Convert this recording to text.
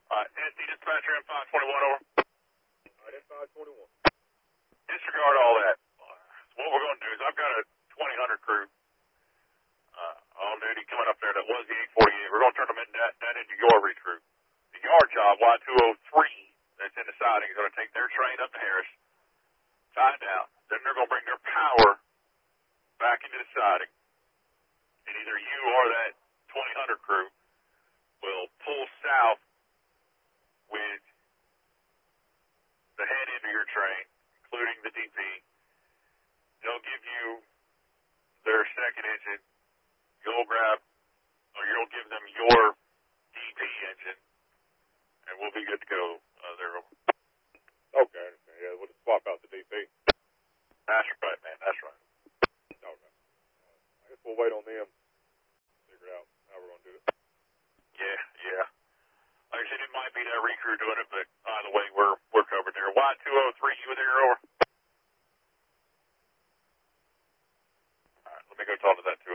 NC dispatcher M521 over. M521. Disregard all that. What we're going to do is I've got a 2000 crew on duty coming up there that was the 848. We're going to turn them that into your recruit. The yard job, Y203, that's in the siding, is going to take their train up to Harris, tie it down. Then they're going to bring their power back into the siding. And either you or that 2000 crew will pull south with the head end of your train, including the DP. They'll give you their second engine. You'll you'll give them your DP engine, and we'll be good to go there. Okay, I understand. Yeah, we'll just swap out the DP. That's right, man. That's right. Okay. I guess we'll wait on them to figure out how we're going to do it. Yeah. Like I said, it might be that recruit doing it, but either way, we're covered there. Y203, you there, over? All right, let me go talk to that